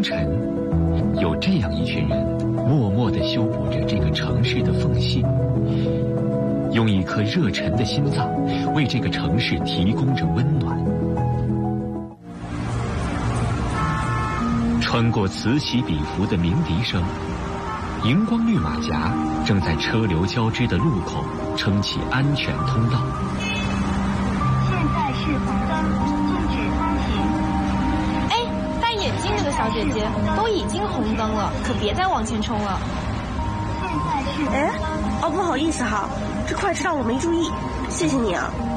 晨，有这样一群人，默默地修补着这个城市的缝隙，用一颗热忱的心脏，为这个城市提供着温暖。穿过此起彼伏的鸣笛声，荧光绿马甲正在车流交织的路口撑起安全通道。 现在是红灯，禁止通行。 哎，戴眼镜那个小姐姐，都已经红灯了，可别再往前冲了。 现在是哎，哦，不好意思哈，这快车道我没注意，谢谢你啊。